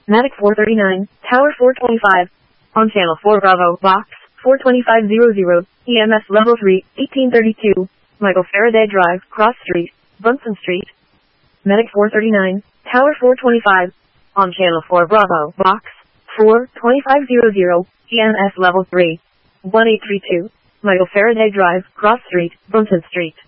Medic 439, Tower 425. On Channel 4 Bravo, Box 42500, EMS Level 3, 1832, Michael Faraday Drive, Cross Street, Bunsen Street. Medic 439, Tower 425. On Channel 4 Bravo, Box 42500, EMS Level 3, 1832, Michael Faraday Drive, Cross Street, Bunsen Street.